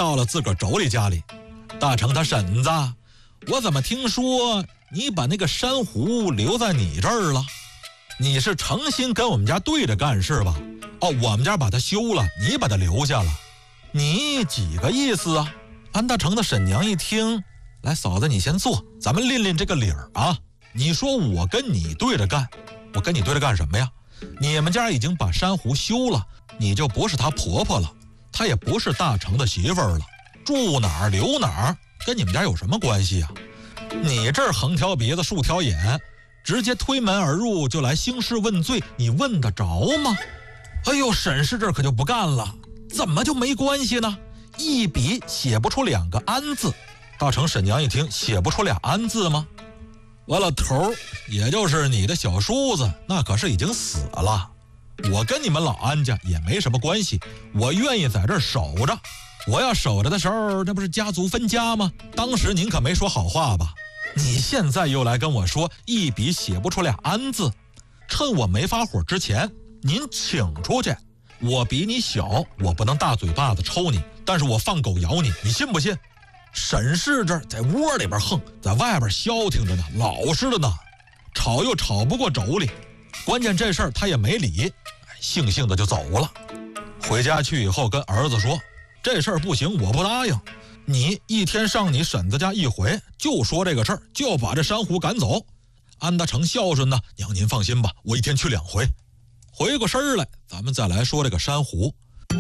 到了自个儿妯娌家里。大成他婶子，我怎么听说你把那个珊瑚留在你这儿了？你是诚心跟我们家对着干是吧？哦，我们家把它修了，你把它留下了，你几个意思啊？安大成的婶娘一听，来嫂子你先坐，咱们练练这个理儿啊。你说我跟你对着干，我跟你对着干什么呀？你们家已经把珊瑚修了，你就不是她婆婆了，她也不是大成的媳妇儿了，住哪儿留哪儿跟你们家有什么关系啊？你这儿横挑鼻子竖挑眼，直接推门而入就来兴师问罪，你问得着吗？哎呦，沈氏这可就不干了，怎么就没关系呢？一笔写不出2个安字。大成婶娘一听，写不出俩安字吗？我老头儿，也就是你的小叔子，那可是已经死了。我跟你们老安家也没什么关系，我愿意在这儿守着。我要守着的时候，那不是家族分家吗？当时您可没说好话吧？你现在又来跟我说一笔写不出俩安字，趁我没发火之前，您请出去。我比你小，我不能大嘴巴子抽你，但是我放狗咬你，你信不信？沈氏这儿在窝里边横，在外边消停着呢，老实的呢，吵又吵不过妯娌。关键这事儿他也没理，悻悻的就走了。回家去以后跟儿子说，这事儿不行，我不答应。你一天上你婶子家一回，就说这个事儿，就要把这珊瑚赶走。安大成孝顺呢，娘您放心吧，我一天去2回。回过身来，咱们再来说这个珊瑚。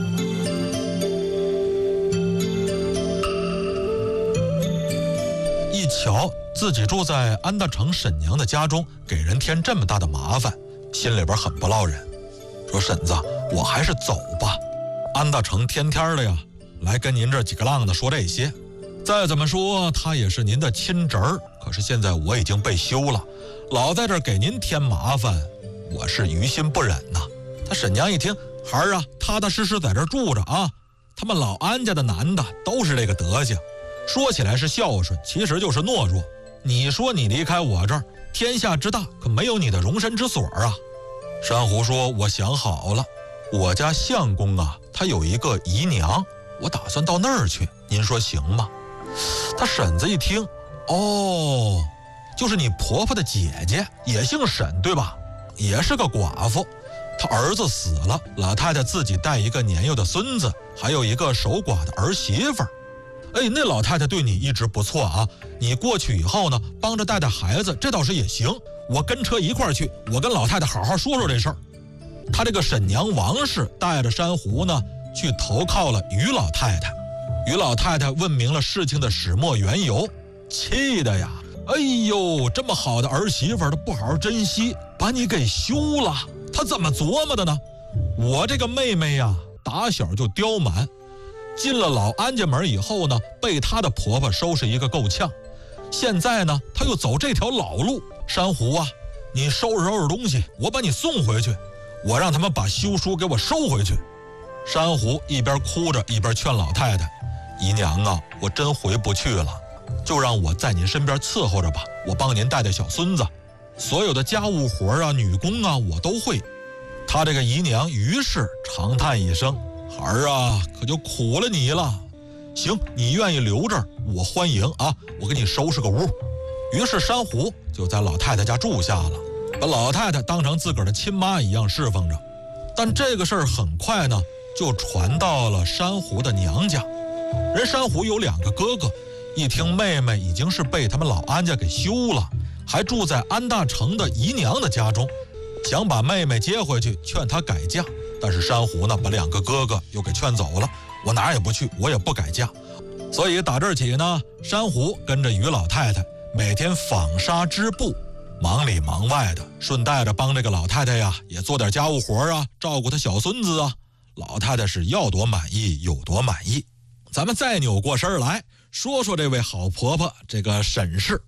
一瞧自己住在安大成婶娘的家中，给人添这么大的麻烦，心里边很不落忍，说婶子，我还是走吧。安大成天天的呀来跟您这几个浪子说这些，再怎么说他也是您的亲侄儿，可是现在我已经被休了，老在这给您添麻烦，我是于心不忍呐。他婶娘一听，孩儿啊，踏踏实实在这住着啊，他们老安家的男的都是这个德行，说起来是孝顺，其实就是懦弱。你说你离开我这儿，天下之大可没有你的容身之所啊。珊瑚说，我想好了，我家相公啊，他有一个姨娘，我打算到那儿去，您说行吗？他婶子一听，哦，就是你婆婆的姐姐，也姓沈对吧？也是个寡妇，她儿子死了，老太太自己带一个年幼的孙子，还有一个守寡的儿媳妇儿。哎，那老太太对你一直不错啊，你过去以后呢，帮着带带孩子，这倒是也行。我跟车一块儿去，我跟老太太好好说说这事儿。他这个婶娘王氏带着珊瑚呢，去投靠了于老太太。于老太太问明了事情的始末缘由，气的呀，哎呦，这么好的儿媳妇，她不好好珍惜，把你给休了，她怎么琢磨的呢？我这个妹妹呀，打小就刁蛮，进了老安家门以后呢，被她的婆婆收拾一个够呛。现在呢，她又走这条老路。珊瑚啊，你收拾收拾东西，我把你送回去，我让他们把休书给我收回去。珊瑚一边哭着一边劝老太太，姨娘啊，我真回不去了，就让我在您身边伺候着吧，我帮您带带小孙子，所有的家务活啊，女工啊，我都会。她这个姨娘于是长叹一声，孩儿啊，可就苦了你了。行，你愿意留这儿，我欢迎啊，我给你收拾个屋。于是珊瑚就在老太太家住下了，把老太太当成自个儿的亲妈一样侍奉着。但这个事儿很快呢，就传到了珊瑚的娘家。人珊瑚有2个哥哥，一听妹妹已经是被他们老安家给休了，还住在安大成的姨娘的家中，想把妹妹接回去，劝她改嫁。但是珊瑚呢，把2个哥哥又给劝走了，我哪儿也不去，我也不改嫁。所以打这儿起呢，珊瑚跟着于老太太每天纺纱织布，忙里忙外的，顺带着帮这个老太太呀也做点家务活啊，照顾她小孙子啊。老太太是要多满意有多满意。咱们再扭过身来说说这位好婆婆，这个沈氏。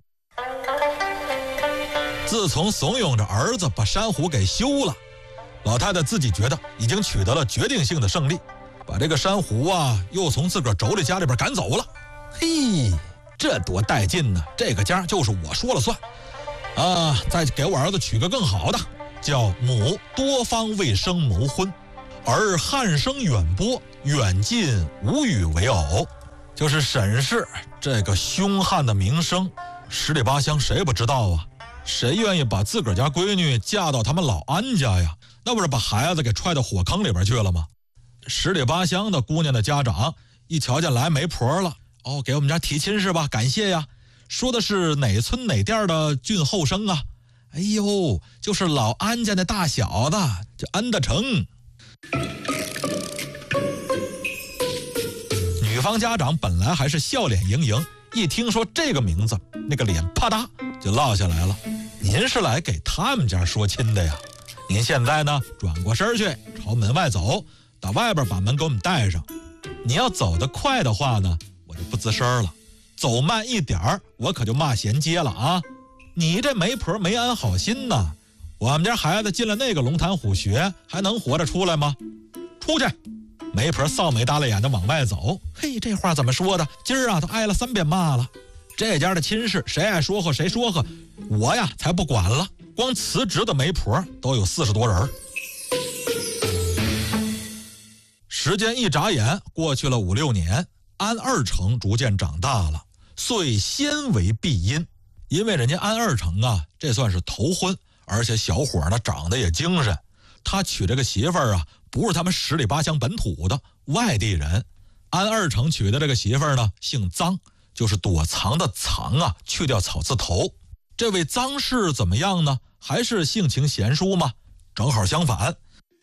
自从怂恿着儿子把珊瑚给休了，老太太自己觉得已经取得了决定性的胜利，把这个珊瑚啊又从自个儿妯娌家里边赶走了。嘿，这多带劲呢！这个家就是我说了算啊！再给我儿子娶个更好的，叫母多方为生谋婚，儿汉生远播，远近无与为偶。 就是沈氏这个凶悍的名声，十里八乡谁不知道啊？谁愿意把自个儿家闺女嫁到他们老安家呀？那不是把孩子给踹到火坑里边去了吗？十里八乡的姑娘的家长一瞧见来媒婆了，哦，给我们家提亲是吧？感谢呀。说的是哪村哪店的俊后生啊？哎呦，就是老安家那大小子，叫安大成。女方家长本来还是笑脸盈盈，一听说这个名字，那个脸啪嗒就落下来了。您是来给他们家说亲的呀？您现在呢，转过身去，朝门外走，到外边把门给我们带上。你要走得快的话呢，我就不吱声了；走慢一点儿，我可就骂衔接了啊！你这媒婆没安好心呐！我们家孩子进了那个龙潭虎穴，还能活着出来吗？出去！媒婆臊眉耷拉眼的往外走。嘿，这话怎么说的？今儿啊都挨了3遍骂了。这家的亲事谁爱说和谁说和，我呀才不管了。光辞职的媒婆都有40多人。时间一眨眼过去了5、6年，安二成逐渐长大了，遂先为避阴。因为人家安二成啊，这算是头婚，而且小伙呢长得也精神。他娶这个媳妇儿啊，不是他们十里八乡本土的外地人。安二成娶的这个媳妇儿呢，姓臧，就是躲藏的藏啊，去掉草字头。这位臧氏怎么样呢？还是性情贤淑吗？正好相反。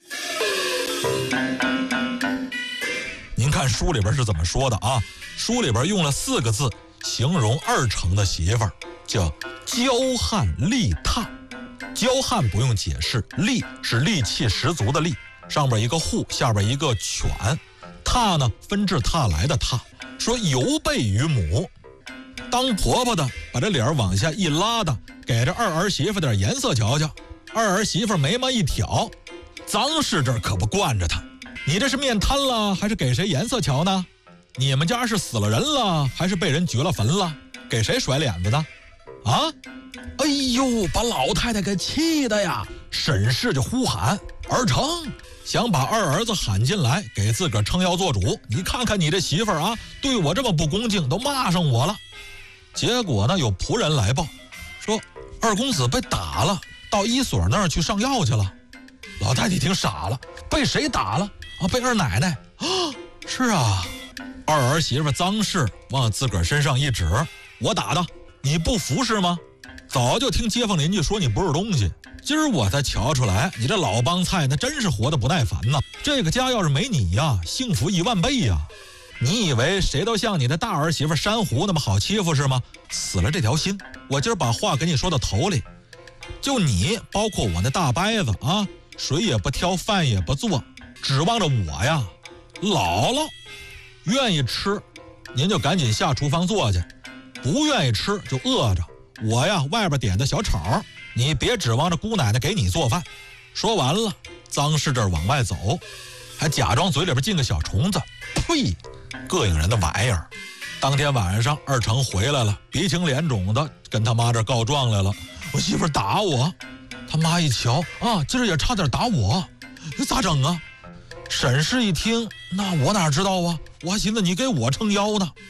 您看书里边是怎么说的啊？书里边用了4个字形容二成的媳妇儿，叫娇悍力踏。娇悍不用解释，力是力气十足的力，上边一个户，下边一个犬。踏呢，分至踏来的踏，说犹备于母。当婆婆的把这脸往下一拉的，给这二儿媳妇点颜色瞧瞧。二儿媳妇眉毛一挑，臧氏这可不惯着她，你这是面瘫了还是给谁颜色瞧呢？你们家是死了人了还是被人掘了坟了？给谁甩脸子呢？啊！哎呦，把老太太给气的呀！沈氏就呼喊二成，想把二儿子喊进来给自个儿撑腰做主。你看看你这媳妇儿啊，对我这么不恭敬，都骂上我了。结果呢，有仆人来报说二公子被打了，到医所那儿去上药去了。老太太一听傻了，被谁打了啊？被二奶奶啊？是啊。二儿媳妇臧氏往自个儿身上一指，我打的，你不服是吗？早就听街坊邻居说你不是东西，今儿我才瞧出来，你这老帮菜那真是活得不耐烦呐！这个家要是没你呀，幸福1万倍呀！你以为谁都像你的大儿媳妇珊瑚那么好欺负是吗？死了这条心！我今儿把话给你说到头里，就你，包括我那大伯子啊，水也不挑，饭也不做，指望着我呀。姥姥愿意吃，您就赶紧下厨房做去；不愿意吃就饿着。我呀，外边点的小炒，你别指望着姑奶奶给你做饭。说完了，臧氏这儿往外走，还假装嘴里边进个小虫子，呸，膈应人的玩意儿。当天晚上，二成回来了，鼻青脸肿的，跟他妈这儿告状来了。我媳妇打我，他妈一瞧啊，今儿也差点打我，咋整啊？沈氏一听，那我哪知道啊？我还寻思你给我撑腰呢。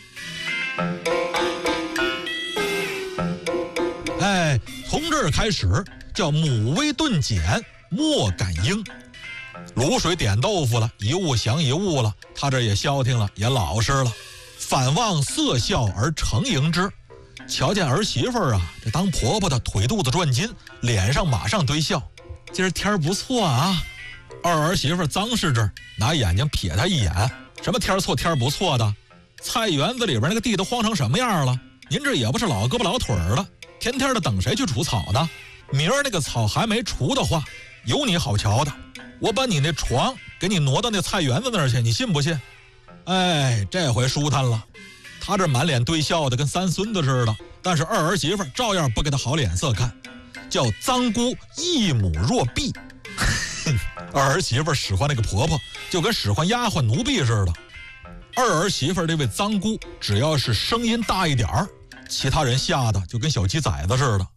哎，从这儿开始叫母威顿减，莫敢应。卤水点豆腐了，一物降一物了，他这也消停了，也老实了。反望色笑而成迎之，瞧见儿媳妇儿啊，这当婆婆的腿肚子转筋，脸上马上堆笑。今儿天儿不错啊！二儿媳妇臧氏这儿拿眼睛瞥他一眼，什么天儿错天儿不错的？菜园子里边那个地都荒成什么样了？您这也不是老胳膊老腿儿了，天天的等谁去除草呢？明儿那个草还没除的话，有你好瞧的。我把你那床给你挪到那菜园子那儿去，你信不信？哎，这回舒坦了。他这满脸堆笑的跟3孙子似的，但是二儿媳妇照样不给他好脸色看，叫臧姑一母若婢。二儿媳妇使唤那个婆婆就跟使唤丫鬟奴婢似的。二儿媳妇这位臧姑只要是声音大一点儿，其他人吓得就跟小鸡崽子似的。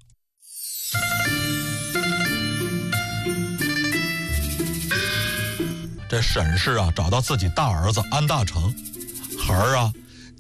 这沈氏啊，找到自己大儿子安大成，孩儿啊，